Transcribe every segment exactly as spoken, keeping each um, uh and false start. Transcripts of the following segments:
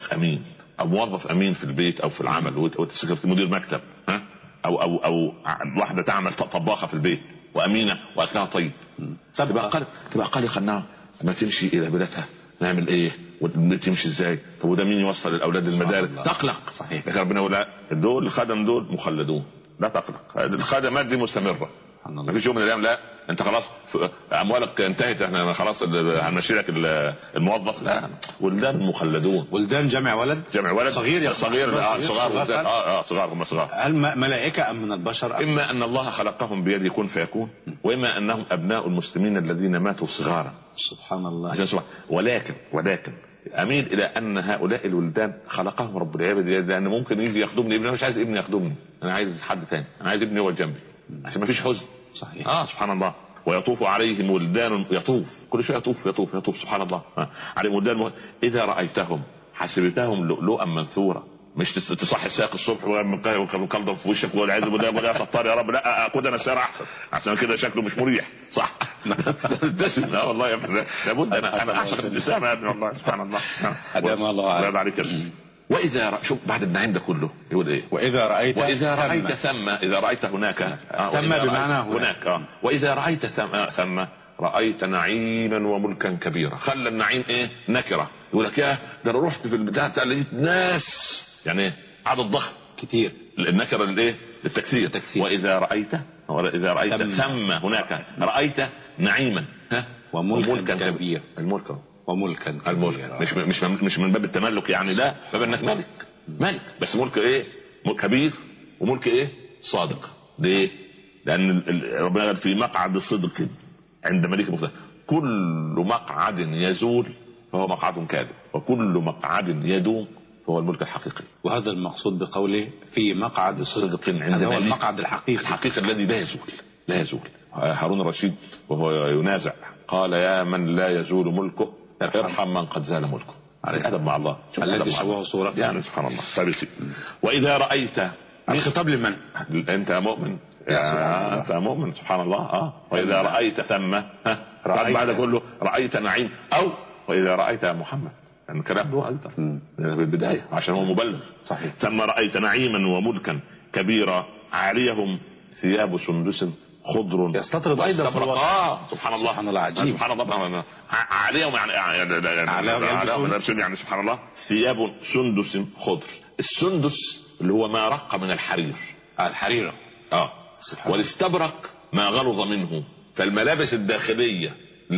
صادق امين او موظف امين في البيت او في العمل وتسكرت مدير مكتب ها او او او واحده تعمل طباخه في البيت وامينه واكلها طيب تبقى قلق تبقى قلقه انها ما تمشي الى بلادها نعمل ايه وتمشي ازاي. طب وده مين يوصل الاولاد للمدارس؟ تقلق. صحيح. لكن ربنا يقول لا دول الخدم دول مخلدون لا تقلق. الخدمات دي مستمره ما فيش يوم من الايام لا انت خلاص اموالك انتهت احنا خلاص هنمشي لك الموظف. لا ولدان مخلدون. ولدان جمع ولد جمع ولد صغير يا صغير اه صغار اه اه صغار هم صغار. هل ملائكه ام من البشر؟ أم اما ان الله خلقهم بيده كن فيكون واما انهم ابناء المسلمين الذين ماتوا صغارا. سبحان الله. عشان سبحان. ولكن ولكن اميل الى ان هؤلاء الولدان خلقهم رب العباد لان ممكن يجي يخدمني ابني. انا مش عايز ابني يخدمني انا عايز حد تاني. انا عايز ابني هو جنبي عشان ما فيش حزن. صحيح. اه سبحان الله. ويطوف عليهم ولدان يطوف كل شيء يطوف يطوف يطوف سبحان الله آه. عليهم ولدان اذا رايتهم حسبتهم لؤلؤا منثورا. مش تصحي ساق الصبح وقلب في وشك والعياذ بالله ولا تختار يا رب لا اخد انا السيارة احسن عشان كده شكله مش مريح صح. لا والله يا ابني لابد انا انا اعشق الابتسامه يا ابني والله سبحان الله. ادام الله لا عليك. واذا رأ... شوف بعد النعيم ده كله يقول ايه واذا رايت واذا رايت ثم اذا رايت هناك آه. ثم بمعنى هناك, هناك. آه. واذا رايت ثم ثم رايت نعيما وملكا كبيرا. خلى النعيم ايه نكره. يقول لك يا ده انا رحت في البتاع لقيت ناس يعني ايه عدد ضخم كتير. النكره الايه للتكسير. واذا رايت واذا رايت ثم, ثم هناك رايت نعيما ها وملكا كبيرا. الملك وملكا الملك مش مش مش من باب التملك يعني لا باب انك ملك ملك بس ملك ايه ملك كبير وملك ايه صادق. ليه؟ لان ربنا قال في مقعد صدق عند ملك مقتدر. كل مقعد يزول فهو مقعد كاذب وكل مقعد يدوم فهو الملك الحقيقي. وهذا المقصود بقوله في مقعد صدق عند هو المقعد الحقيقي الحقيقي الذي لا يزول لا يزول. هارون الرشيد وهو ينازع قال يا من لا يزول ملكه ارحم من قد زال ملكه. على ادب مع الله الذي شوه صورته يعني سبحان الله. طيب واذا رايت الخطاب لمن انت مؤمن يا انت مؤمن سبحان الله. اه واذا رايت ثم ها رأيت بعد كله رايت نعيم او واذا رايت محمد يعني الكلام له الطف في البدايه عشان هو مبلغ. صحيح. ثم رايت نعيما وملكا كبيرا عاليهم ثياب سندس خضر يستطرد ايضا اه سبحان الله سبحان الله عجيب. سبحان الله عليهم يعني عليهم يعني سبحان الله ثياب سندس خضر. السندس اللي هو ما رق من الحرير الحريره اه والاستبرق ما غلظ منه. فالملابس الداخليه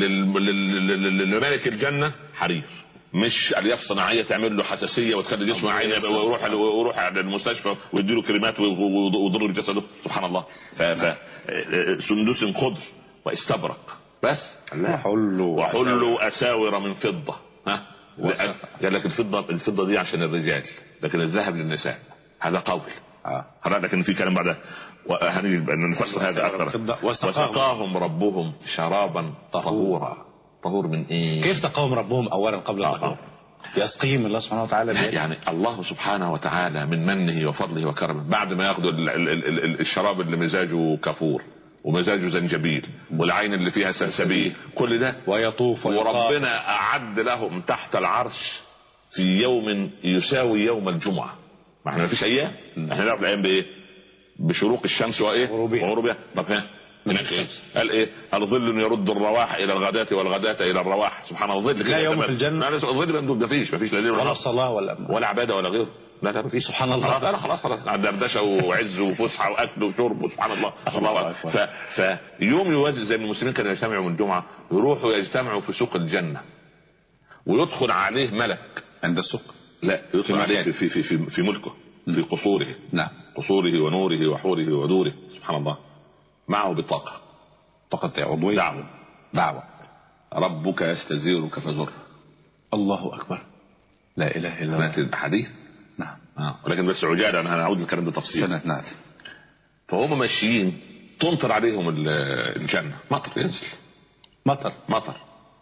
للملك الجنه حرير مش الياف صناعيه تعمل له حساسيه وتخلي جسمه عينه ويروح ويروح على المستشفى ويديله كريمات ويضر جسده سبحان الله. ف سندس خضر واستبرق بس وحلوا وحلوا اساور من فضه. ها قال لك الفضه الفضه دي عشان الرجال لكن الذهب للنساء. هذا قول اه لكن في كلام بعدها نفسر هذا اكثر. وسقاهم ربهم شرابا طهورا. طهور من ايه؟ كيف سقاهم ربهم اولا قبل الطهور؟ يسقيهم الله سبحانه وتعالى بيه. يعني الله سبحانه وتعالى من منه وفضله وكرمه بعد ما ياخذوا الشراب اللي مزاجه كافور ومزاجه زنجبيل والعين اللي فيها سلسبيل كل ده ويطوف وربنا اعد لهم تحت العرش في يوم يساوي يوم الجمعه. ما احنا ما فيش ايام احنا نعرف الايام بايه؟ بشروق الشمس وايه وغروبها. طب ها من ايه؟ قال ايه؟ الظل يرد الرواح الى الغداة والغداة الى الرواح. سبحان الله. ظل لا يوم في الجنه الظل ممدود. ما فيش ما فيش لا ولا صلاه ولا ولا عباده ولا غيره. لا لا ما فيش. سبحان الله. لا خلاص خلاص دردشه وعز وفسحه واكل وشرب سبحان الله. الله ف فيوم يوازي زي المسلمين كانوا يجتمعوا من الجمعه يروحوا يجتمعوا في سوق الجنه ويدخل عليه ملك عند السوق. لا يدخل عليه في في في في, في ملكه في قصوره. نعم. قصوره ونوره وحوره ودوره سبحان الله. معه بطاقه طاقه عضويه دعوه دعوه ربك يستزيرك فزر. الله اكبر. لا اله الا الله. الحديث نعم. اه ولكن بس عجاله انا هعود الكلام ده تفصيل. سنه نعم. فهم ماشيين تمطر عليهم الجنه مطر ينزل مطر مطر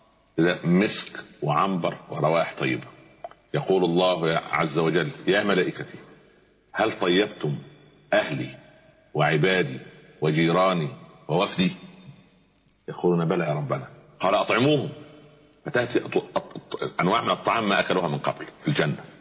مسك وعنبر وروائح طيبه. يقول الله عز وجل يا ملائكتي هل طيبتم اهلي وعبادي وجيراني ووفدي؟ يقولون بلى يا ربنا. قال اطعموهم. فتاتي انواع من الطعام ما اكلوها من قبل في الجنه